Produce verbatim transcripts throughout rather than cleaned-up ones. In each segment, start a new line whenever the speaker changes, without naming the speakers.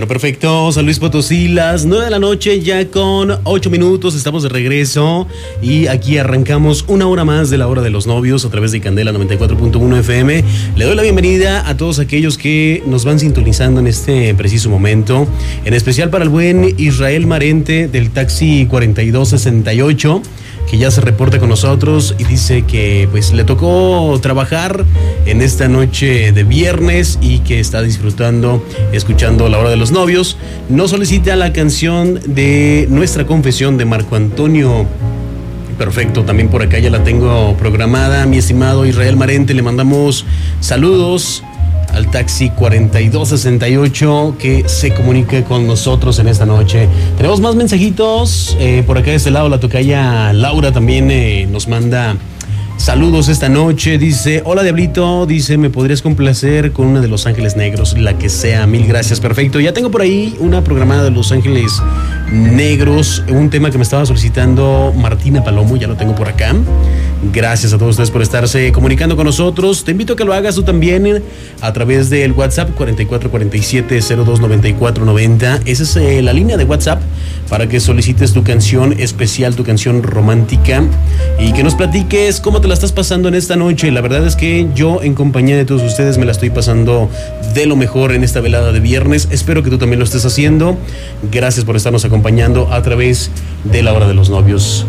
Bueno, perfecto, San Luis Potosí, las nueve de la noche, ya con ocho minutos, estamos de regreso y aquí arrancamos una hora más de la hora de los novios a través de Candela noventa y cuatro punto uno F M. Le doy la bienvenida a todos aquellos que nos van sintonizando en este preciso momento, en especial para el buen Israel Marente del taxi cuarenta y dos sesenta y ocho, que ya se reporta con nosotros y dice que pues le tocó trabajar en esta noche de viernes y que está disfrutando, escuchando La Hora de los Novios. Nos solicita la canción de Nuestra Confesión de Marco Antonio. Perfecto, también por acá ya la tengo programada. Mi estimado Israel Marente, le mandamos saludos al taxi cuarenta y dos sesenta y ocho que se comunica con nosotros en esta noche. Tenemos más mensajitos, eh, por acá de este lado la tocaya Laura también eh, nos manda saludos esta noche. Dice, hola Diablito, dice, ¿me podrías complacer con una de Los Ángeles Negros? La que sea, mil gracias, perfecto. Ya tengo por ahí una programada de Los Ángeles Negros, un tema que me estaba solicitando Martina Palomo, ya lo tengo por acá. Gracias a todos ustedes por estarse comunicando con nosotros. Te invito a que lo hagas tú también a través del WhatsApp cuarenta y cuatro cuarenta y siete cero dos noventa y cuatro noventa. Esa es eh, la línea de WhatsApp para que solicites tu canción especial, tu canción romántica, y que nos platiques cómo te la estás pasando en esta noche. La verdad es que yo, en compañía de todos ustedes, me la estoy pasando de lo mejor en esta velada de viernes. Espero que tú también lo estés haciendo. Gracias por estarnos acompañando a través de La Hora de los Novios.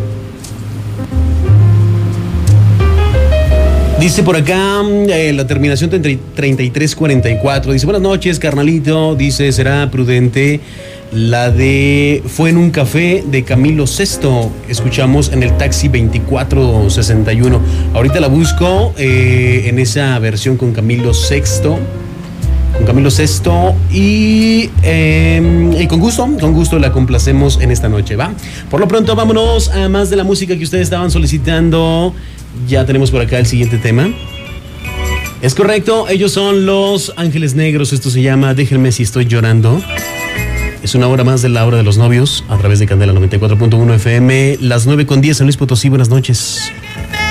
Dice por acá eh, la terminación treinta y tres cuarenta y cuatro. Dice, buenas noches, carnalito. Dice, será prudente la de Fue en un café de Camilo Sesto. Escuchamos en el taxi veinticuatro sesenta y uno. Ahorita la busco eh, en esa versión con Camilo Sexto. Con Camilo Sesto. Y, eh, y con gusto, con gusto la complacemos en esta noche, ¿va? Por lo pronto, vámonos a más de la música que ustedes estaban solicitando. Ya tenemos por acá el siguiente tema. Es correcto, ellos son Los Ángeles Negros. Esto se llama Déjenme si estoy llorando. Es una hora más de La Hora de los Novios a través de Candela noventa y cuatro punto uno F M. Las nueve con diez, San Luis Potosí. Buenas noches.